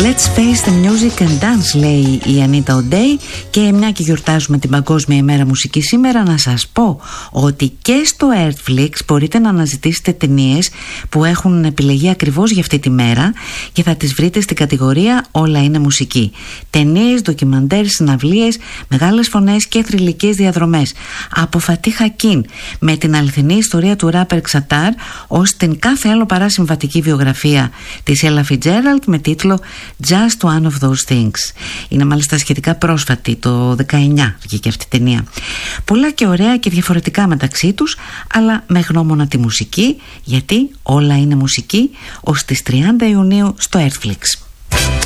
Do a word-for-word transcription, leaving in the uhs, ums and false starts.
Let's face the music and dance, λέει η Ανίτα Οντέι. Και μια και γιορτάζουμε την Παγκόσμια ημέρα μουσική σήμερα, να σας πω ότι και στο Netflix μπορείτε να αναζητήσετε ταινίες που έχουν επιλεγεί ακριβώς για αυτή τη μέρα και θα τις βρείτε στην κατηγορία Όλα είναι μουσική. Ταινίες, ντοκιμαντέρ, συναυλίες, μεγάλες φωνές και θρυλικές διαδρομές. Από Φατί Χακίν με την αληθινή ιστορία του ράπερ Xatar ως την κάθε άλλο παρά συμβατική βιογραφία της Ella Fitzgerald με τίτλο Just One of Those Things. Είναι μάλιστα σχετικά πρόσφατη, το δεκαεννιά βγήκε αυτή η ταινία. Πολλά και ωραία και διαφορετικά μεταξύ τους, αλλά με γνώμονα τη μουσική, γιατί όλα είναι μουσική, ως τις τριάντα Ιουνίου στο Netflix.